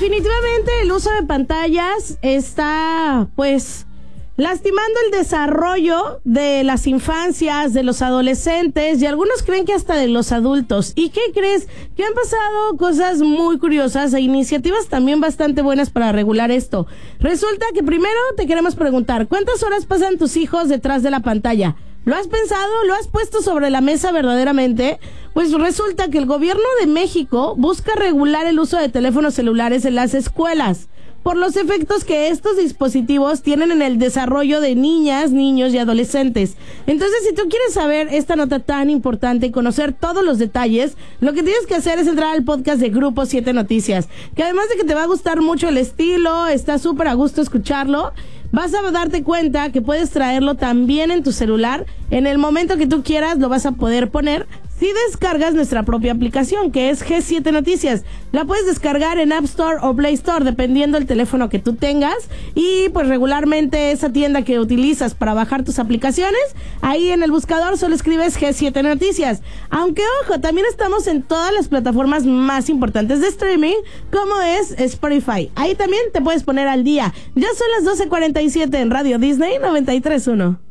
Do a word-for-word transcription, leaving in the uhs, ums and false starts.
definitivamente el uso de pantallas está, pues, lastimando el desarrollo de las infancias, de los adolescentes y algunos creen que hasta de los adultos. ¿Y qué crees? Que han pasado cosas muy curiosas e iniciativas también bastante buenas para regular esto. Resulta que primero te queremos preguntar, ¿cuántas horas pasan tus hijos detrás de la pantalla? ¿Lo has pensado? ¿Lo has puesto sobre la mesa verdaderamente? Pues resulta que el gobierno de México busca regular el uso de teléfonos celulares en las escuelas por los efectos que estos dispositivos tienen en el desarrollo de niñas, niños y adolescentes. Entonces, si tú quieres saber esta nota tan importante y conocer todos los detalles, lo que tienes que hacer es entrar al podcast de Grupo siete Noticias, que además de que te va a gustar mucho el estilo, está súper a gusto escucharlo, vas a darte cuenta que puedes traerlo también en tu celular. En el momento que tú quieras lo vas a poder poner si descargas nuestra propia aplicación, que es G siete Noticias. La puedes descargar en App Store o Play Store, dependiendo del teléfono que tú tengas. Y pues regularmente esa tienda que utilizas para bajar tus aplicaciones, ahí en el buscador solo escribes G siete Noticias. Aunque ojo, también estamos en todas las plataformas más importantes de streaming, como es Spotify. Ahí también te puedes poner al día. Ya son las doce cuarenta y siete en Radio Disney noventa y tres punto uno.